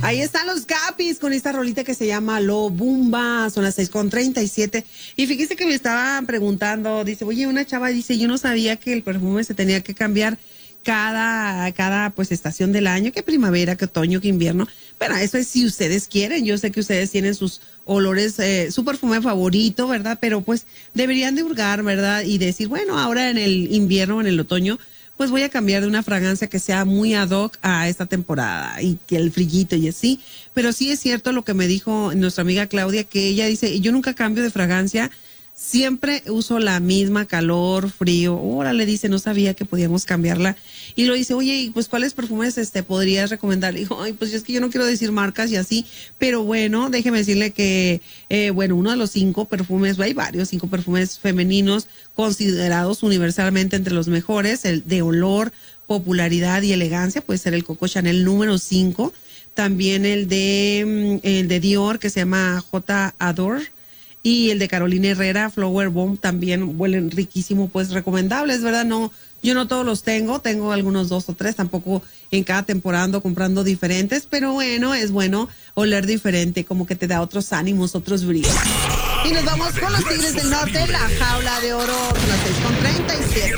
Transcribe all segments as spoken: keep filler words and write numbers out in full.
Ahí están los Gapis con esta rolita que se llama Lo Bumba. Son las seis con treinta y siete. Y fíjese que me estaban preguntando, dice, oye, una chava dice, yo no sabía que el perfume se tenía que cambiar cada, cada pues estación del año, que primavera, que otoño, que invierno. Bueno, eso es si ustedes quieren. Yo sé que ustedes tienen sus olores, eh, su perfume favorito, ¿verdad? Pero pues deberían de hurgar, ¿verdad? Y decir, bueno, ahora en el invierno, en el otoño, pues voy a cambiar de una fragancia que sea muy ad hoc a esta temporada y que el frillito y así. Pero sí es cierto lo que me dijo nuestra amiga Claudia, que ella dice, yo nunca cambio de fragancia, siempre uso la misma, calor, frío. Órale, dice, no sabía que podíamos cambiarla. Y lo dice, oye, pues ¿cuáles perfumes este podrías recomendar? Y dijo, ay, pues es que yo no quiero decir marcas y así, pero bueno, déjeme decirle que, eh, bueno, uno de los cinco perfumes, hay varios, cinco perfumes femeninos considerados universalmente entre los mejores, el de olor, popularidad y elegancia, puede ser el Coco Chanel número cinco, también el de, el de Dior, que se llama J. Adore, y el de Carolina Herrera, Flower Bomb, también huelen riquísimo, pues recomendables, ¿verdad? No, yo no todos los tengo, tengo algunos dos o tres, tampoco en cada temporada ando comprando diferentes, pero bueno, es bueno oler diferente, como que te da otros ánimos, otros brillos. Y nos vamos con los Tigres del Norte, la Jaula de Oro, son las seis con treinta y siete.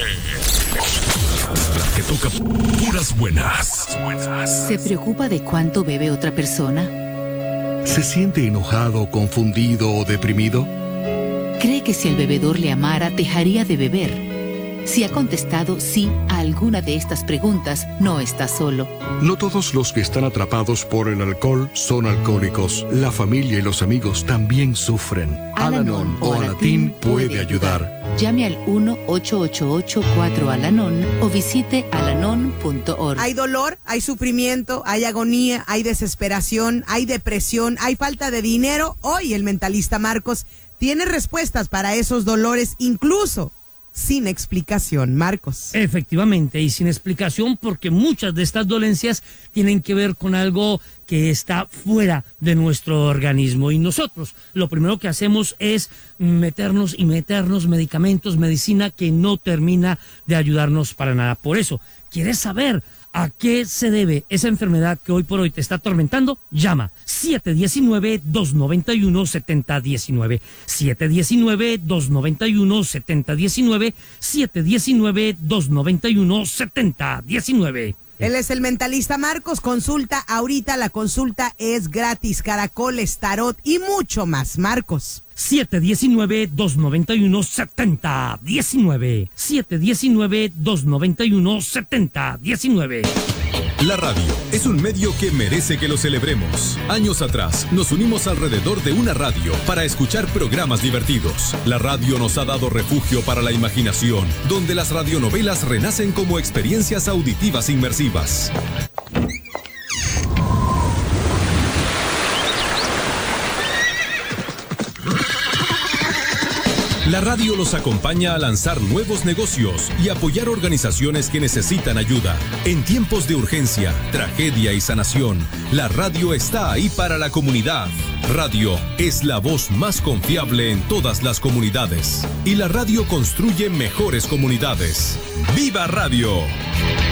Que toca puras buenas. ¿Se preocupa de cuánto bebe otra persona? ¿Se siente enojado, confundido o deprimido? ¿Cree que si el bebedor le amara, dejaría de beber? Si ha contestado sí a alguna de estas preguntas, no está solo. No todos los que están atrapados por el alcohol son alcohólicos. La familia y los amigos también sufren. Al-Anon o Alatín puede ayudar. Llame al uno ocho ocho ocho cuatro Al-Anon o visite alanon punto org. Hay dolor, hay sufrimiento, hay agonía, hay desesperación, hay depresión, hay falta de dinero. Hoy el mentalista Marcos tiene respuestas para esos dolores, incluso sin explicación, Marcos. Efectivamente, y sin explicación, porque muchas de estas dolencias tienen que ver con algo que está fuera de nuestro organismo. Y nosotros lo primero que hacemos es meternos y meternos medicamentos, medicina que no termina de ayudarnos para nada. Por eso, ¿quieres saber a qué se debe esa enfermedad que hoy por hoy te está atormentando? Llama siete uno nueve, dos nueve uno, siete cero uno nueve, siete uno nueve, dos nueve uno, siete cero uno nueve, siete uno nueve, dos nueve uno, siete cero uno nueve. Él es el mentalista Marcos. Consulta ahorita, la consulta es gratis. Caracoles, tarot y mucho más. Marcos. siete uno nueve, dos nueve uno, siete cero uno nueve. siete uno nueve, dos nueve uno, siete cero uno nueve. La radio es un medio que merece que lo celebremos. Años atrás nos unimos alrededor de una radio para escuchar programas divertidos. La radio nos ha dado refugio para la imaginación, donde las radionovelas renacen como experiencias auditivas inmersivas. La radio los acompaña a lanzar nuevos negocios y apoyar organizaciones que necesitan ayuda. En tiempos de urgencia, tragedia y sanación, la radio está ahí para la comunidad. Radio es la voz más confiable en todas las comunidades. Y la radio construye mejores comunidades. ¡Viva Radio!